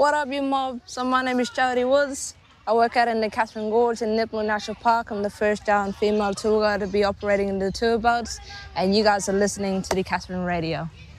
What up, you mob? So my name is Charity Woods. I work out in the Catherine Gorge in Nipmuc National Park. I'm the first down female tour guide to be operating in the tour boats, and you guys are listening to the Catherine Radio.